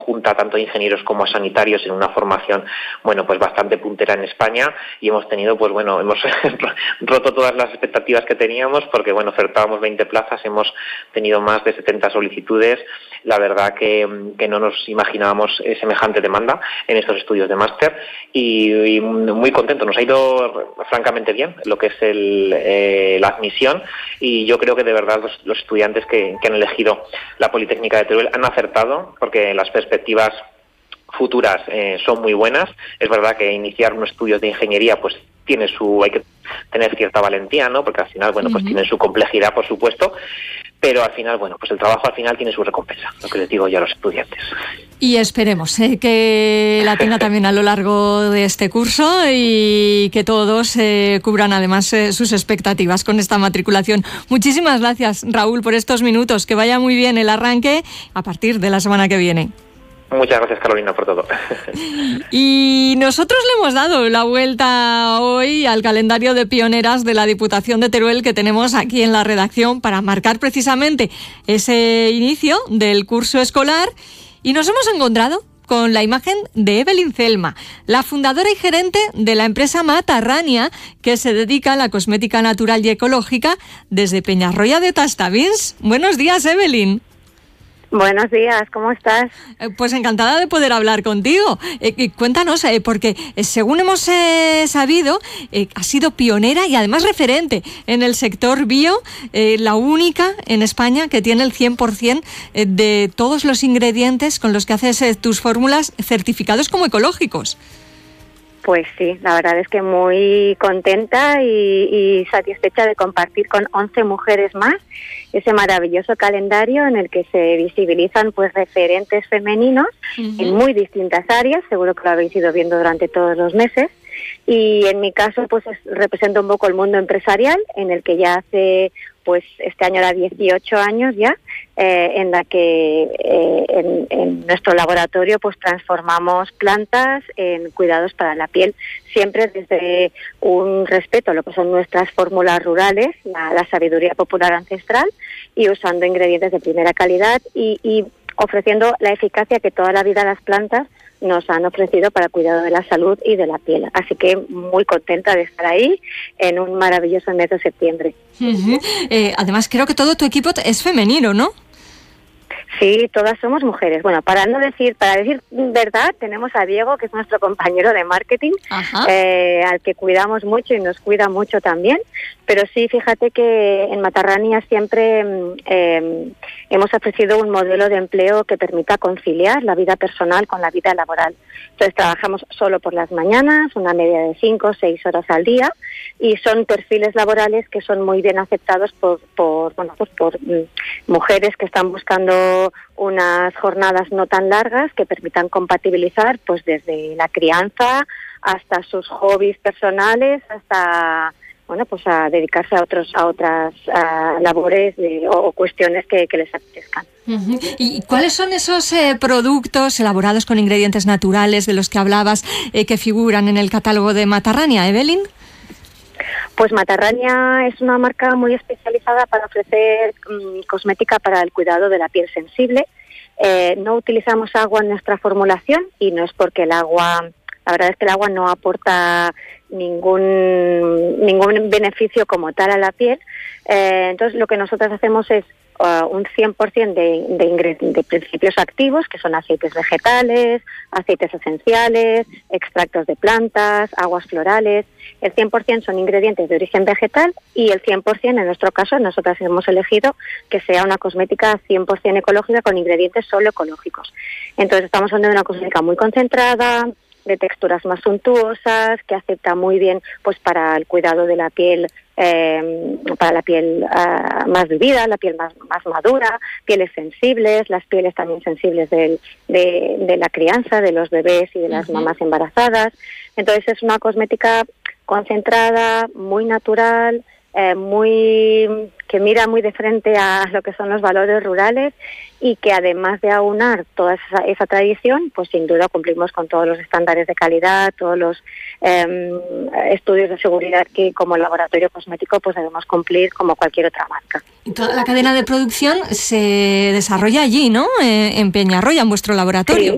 junta tanto a ingenieros como a sanitarios en una formación, bueno, pues bastante puntera en España, y hemos tenido, pues bueno, hemos roto todas las expectativas que teníamos, porque bueno, ofertábamos 20 plazas, hemos tenido más de 70 solicitudes. La verdad que no nos imaginábamos semejante demanda en estos estudios de máster, y muy contento. Nos ha ido francamente bien lo que es la admisión, y yo creo que de verdad los estudiantes que han elegido la Politécnica de Teruel han acertado, porque las perspectivas futuras son muy buenas. Es verdad que iniciar unos estudios de ingeniería pues hay que tener cierta valentía, ¿no? Porque al final, bueno, pues tienen su complejidad, por supuesto, pero al final, bueno, pues el trabajo al final tiene su recompensa, lo que les digo yo a los estudiantes. Y esperemos que la tenga también a lo largo de este curso, y que todos cubran además sus expectativas con esta matriculación. Muchísimas gracias, Raúl, por estos minutos. Que vaya muy bien el arranque a partir de la semana que viene. Muchas gracias, Carolina, por todo. Y nosotros le hemos dado la vuelta hoy al calendario de pioneras de la Diputación de Teruel que tenemos aquí en la redacción para marcar precisamente ese inicio del curso escolar, y nos hemos encontrado con la imagen de Evelyn Celma, la fundadora y gerente de la empresa Matarrania, que se dedica a la cosmética natural y ecológica desde Peñarroya de Tastavins. Buenos días, Evelyn. Buenos días, ¿cómo estás? Pues encantada de poder hablar contigo. Cuéntanos, porque según hemos sabido, has sido pionera y además referente en el sector bio, la única en España que tiene el 100% de todos los ingredientes con los que haces tus fórmulas certificados como ecológicos. Pues sí, la verdad es que muy contenta y satisfecha de compartir con 11 mujeres más ese maravilloso calendario en el que se visibilizan pues referentes femeninos en muy distintas áreas. Seguro que lo habéis ido viendo durante todos los meses. Y en mi caso pues represento un poco el mundo empresarial, en el que ya hace, pues este año era 18 años ya, en la que en nuestro laboratorio pues transformamos plantas en cuidados para la piel, siempre desde un respeto a lo que son nuestras fórmulas rurales, la sabiduría popular ancestral, y usando ingredientes de primera calidad y ofreciendo la eficacia que toda la vida las plantas nos han ofrecido para el cuidado de la salud y de la piel. Así que muy contenta de estar ahí en un maravilloso mes de septiembre. Además, creo que todo tu equipo es femenino, ¿no? Sí, todas somos mujeres. Bueno, para decir verdad, tenemos a Diego, que es nuestro compañero de marketing, al que cuidamos mucho y nos cuida mucho también. Pero sí, fíjate que en Matarrania siempre hemos ofrecido un modelo de empleo que permita conciliar la vida personal con la vida laboral. Entonces trabajamos solo por las mañanas, una media de 5 o 6 horas al día, y son perfiles laborales que son muy bien aceptados por mujeres que están buscando unas jornadas no tan largas que permitan compatibilizar pues desde la crianza hasta sus hobbies personales, hasta pues a dedicarse a otras labores o cuestiones que les apetezcan. ¿Y cuáles son esos productos elaborados con ingredientes naturales de los que hablabas que figuran en el catálogo de Matarrania, Evelyn? Pues Matarrania es una marca muy especializada para ofrecer cosmética para el cuidado de la piel sensible. No utilizamos agua en nuestra formulación, y no es porque la verdad es que el agua no aporta ningún beneficio como tal a la piel. Entonces lo que nosotros hacemos es un 100% de principios activos, que son aceites vegetales, aceites esenciales, extractos de plantas, aguas florales. El 100% son ingredientes de origen vegetal, y el 100%, en nuestro caso, nosotras hemos elegido que sea una cosmética 100% ecológica con ingredientes solo ecológicos. Entonces estamos hablando de una cosmética muy concentrada, de texturas más suntuosas, que acepta muy bien pues para el cuidado de la piel, para la piel más vivida, la piel más madura, pieles sensibles, las pieles también sensibles de la crianza, de los bebés y de las mamás embarazadas. Entonces es una cosmética concentrada, muy natural, que mira muy de frente a lo que son los valores rurales, y que además de aunar toda esa tradición, pues sin duda cumplimos con todos los estándares de calidad, todos los estudios de seguridad que como laboratorio cosmético pues debemos cumplir como cualquier otra marca. Y toda la cadena de producción se desarrolla allí, ¿no? En Peñarroya, en vuestro laboratorio.